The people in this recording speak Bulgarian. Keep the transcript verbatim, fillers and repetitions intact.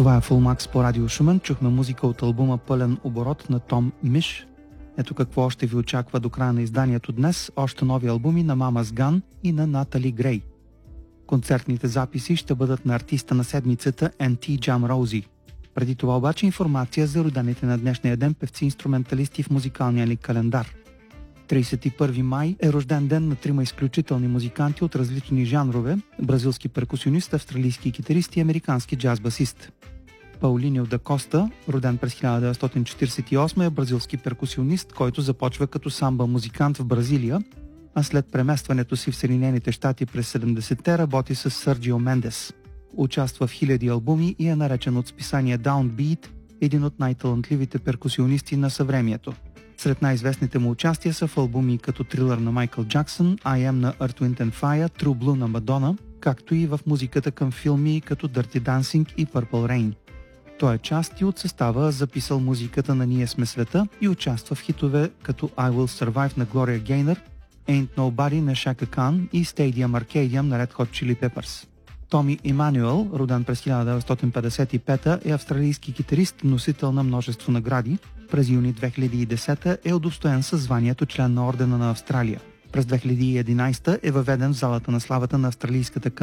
Това е Full Max по Радио Шумен. Чухме музика от албума Пълен оборот на Том Миш. Ето какво още ви очаква до края на изданието днес. Още нови албуми на Mama's Gun и на Натали Грей. Концертните записи ще бъдат на артиста на седмицата Ен Ти Джам Роузи. Преди това обаче информация за родените на днешния ден певци-инструменталисти в музикалния ни календар. тридесет и първи май е рожден ден на трима изключителни музиканти от различни жанрове – бразилски перкусионист, австралийски китарист и американски джаз-басист. Паулинио да Коста, роден през хиляда деветстотин четиридесет и осма, е бразилски перкусионист, който започва като самба музикант в Бразилия, а след преместването си в Съединените щати през седемдесетте работи с Сърджио Мендес. Участва в хиляди албуми и е наречен от списание Downbeat един от най-талантливите перкусионисти на съвремието. Сред най-известните му участия са в албуми като Thriller на Майкъл Джаксън, I Am на Earth, Wind and Fire, True Blue на Мадона, както и в музиката към филми като Dirty Dancing и Purple Rain. Той е част и от състава, записал музиката на Ние сме света и участва в хитове като I Will Survive на Gloria Gaynor, Ain't Nobody на Shaka Khan и Stadium Arcadium на Red Hot Chili Peppers. Томи Емануел, роден през хиляда деветстотин петдесет и пета, е австралийски китарист, носител на множество награди. През юни две хиляди и десета е удостоен със званието член на Ордена на Австралия. През две хиляди и единадесета е въведен в залата на славата на австралийската